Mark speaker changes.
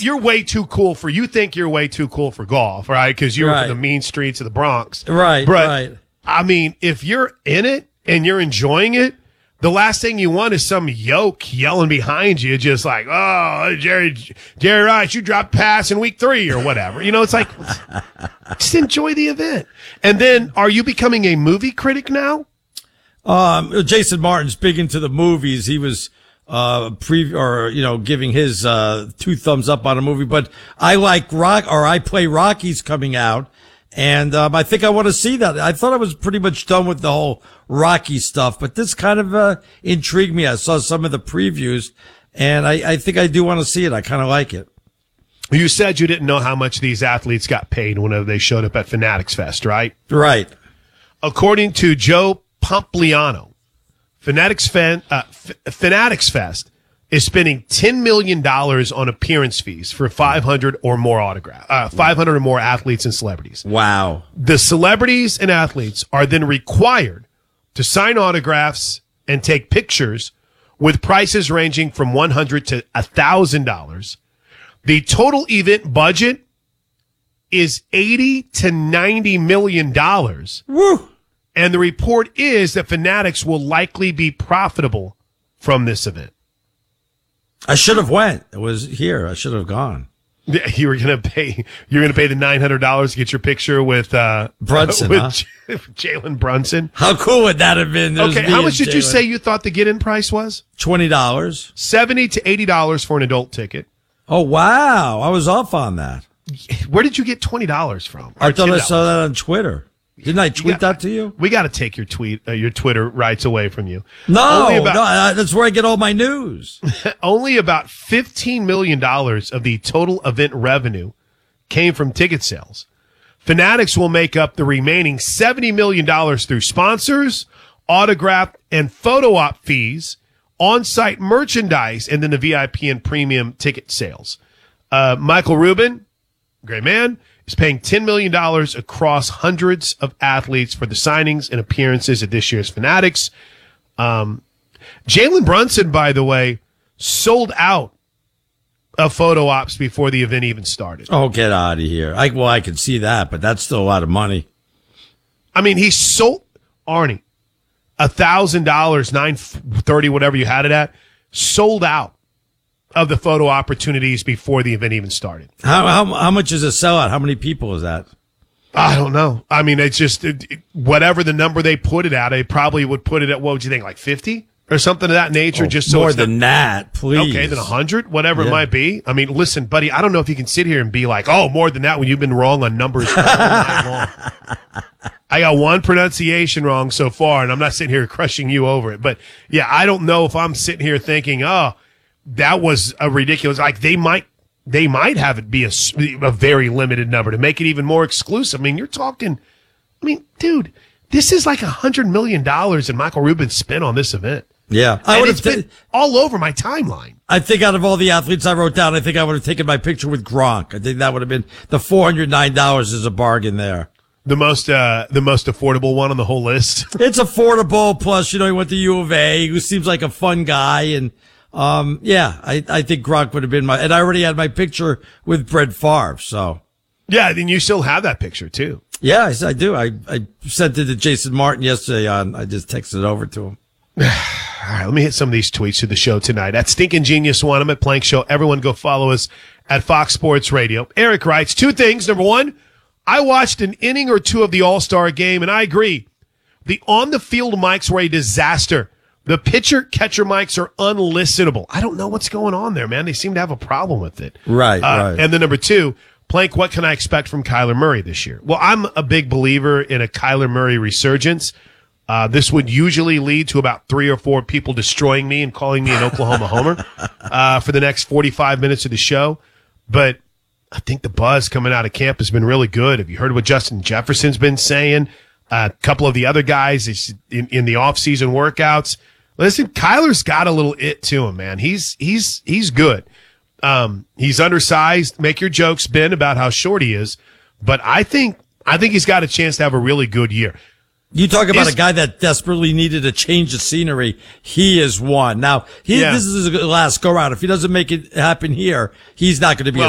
Speaker 1: you're way too cool for. You think you're way too cool for golf, right? Because you're from the mean streets of the Bronx,
Speaker 2: right?
Speaker 1: But,
Speaker 2: right.
Speaker 1: I mean, if you're in it and you're enjoying it, the last thing you want is some yoke yelling behind you, just like, "Oh, Jerry Rice, you dropped pass in week 3 or whatever." You know, it's like, just enjoy the event. And then, are you becoming a movie critic now?
Speaker 2: Jason Martin's big into the movies. He was giving his 2 thumbs up on a movie. But I like I play Rocky's coming out. And I think I want to see that. I thought I was pretty much done with the whole Rocky stuff, but this kind of intrigued me. I saw some of the previews, and I think I do want to see it. I kind of like it.
Speaker 1: You said you didn't know how much these athletes got paid whenever they showed up at Fanatics Fest, right?
Speaker 2: Right.
Speaker 1: According to Joe Pompliano, Fanatics Fest is spending $10 million on appearance fees for 500 or more athletes and celebrities.
Speaker 2: Wow.
Speaker 1: The celebrities and athletes are then required to sign autographs and take pictures with prices ranging from $100 to $1,000. The total event budget is $80 to $90 million.
Speaker 2: Woo.
Speaker 1: And the report is that Fanatics will likely be profitable from this event.
Speaker 2: I should have went. It was here. I should have gone.
Speaker 1: You were gonna pay the $900 to get your picture with
Speaker 2: Brunson,
Speaker 1: with Jalen Brunson.
Speaker 2: How cool would that have been?
Speaker 1: Okay, how much did you say you thought the get-in price was?
Speaker 2: $20.
Speaker 1: $70 to $80 for an adult ticket.
Speaker 2: Oh wow, I was off on that.
Speaker 1: Where did you get $20 from?
Speaker 2: I thought I saw that on Twitter. Didn't I tweet that to you?
Speaker 1: We got to take your Twitter rights away from you.
Speaker 2: No, that's where I get all my news.
Speaker 1: Only about $15 million of the total event revenue came from ticket sales. Fanatics will make up the remaining $70 million through sponsors, autograph and photo op fees, on-site merchandise, and then the VIP and premium ticket sales. Michael Rubin, great man, is paying $10 million across hundreds of athletes for the signings and appearances at this year's Fanatics. Jalen Brunson, by the way, sold out of photo ops before the event even started.
Speaker 2: Oh, get out of here. I can see that, but that's still a lot of money.
Speaker 1: I mean, he sold, Arnie, $1,000, $930, whatever you had it at, sold out of the photo opportunities before the event even started.
Speaker 2: How much is a sellout? How many people is that?
Speaker 1: I don't know. I mean, it's just whatever the number they put it at. They probably would put it at, what would you think, like 50 or something of that nature? Just so
Speaker 2: more than that, please.
Speaker 1: Okay, then 100, whatever it might be. I mean, listen, buddy, I don't know if you can sit here and be like, oh, more than that when you've been wrong on numbers all night long. I got one pronunciation wrong so far, and I'm not sitting here crushing you over it. But yeah, I don't know if I'm sitting here thinking, oh, that was a ridiculous. Like they might have it be a very limited number to make it even more exclusive. I mean, you're talking. I mean, dude, this is like $100 million in Michael Rubin spent on this event.
Speaker 2: Yeah,
Speaker 1: it's been all over my timeline.
Speaker 2: I think out of all the athletes I wrote down, I think I would have taken my picture with Gronk. I think that would have been the $409 is a bargain there.
Speaker 1: The most affordable one on the whole list.
Speaker 2: It's affordable. Plus, he went to U of A, who seems like a fun guy, and. I think Gronk would have been and I already had my picture with Brett Favre, so.
Speaker 1: Yeah, then you still have that picture too.
Speaker 2: Yeah, I do. I sent it to Jason Martin yesterday I just texted it over to him.
Speaker 1: All right, let me hit some of these tweets to the show tonight. At Stinkin' Genius One, I'm at Plank Show. Everyone go follow us at Fox Sports Radio. Eric writes, 2 things. Number 1, I watched an inning or 2 of the All-Star game, and I agree. The on-the-field mics were a disaster. The pitcher-catcher mics are unlistenable. I don't know what's going on there, man. They seem to have a problem with it.
Speaker 2: Right.
Speaker 1: And then number 2, Plank, what can I expect from Kyler Murray this year? Well, I'm a big believer in a Kyler Murray resurgence. This would usually lead to about 3 or 4 people destroying me and calling me an Oklahoma homer for the next 45 minutes of the show. But I think the buzz coming out of camp has been really good. Have you heard what Justin Jefferson's been saying? A couple of the other guys in the off-season workouts. Listen, Kyler's got a little it to him, man. He's good. He's undersized. Make your jokes, Ben, about how short he is. But I think he's got a chance to have a really good year.
Speaker 2: You talk about a guy that desperately needed a change of scenery. He is one. Now, this is his last go-round. If he doesn't make it happen here, he's not going to be